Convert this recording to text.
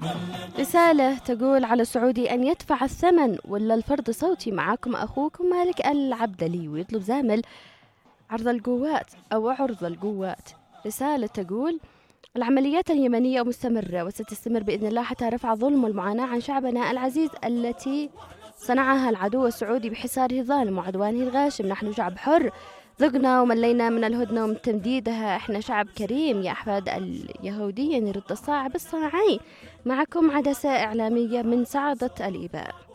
رسالة تقول على السعودي أن يدفع الثمن ولا الفرض صوتي. معاكم أخوكم مالك العبدلي، ويطلب زامل عرض القوات أو عرض القوات. رسالة تقول العمليات اليمنية مستمرة وستستمر بإذن الله حتى رفع الظلم والمعاناة عن شعبنا العزيز التي صنعها العدو السعودي بحصاره الظالم وعدوانه الغاشم. نحن شعب حر، ذقنا وملينا من الهدنة ومن تمديدها. احنا شعب كريم يا أحفاد اليهودية، نرد الصاعب الصاعين. معكم عدسة إعلامية من سعادة الإباء.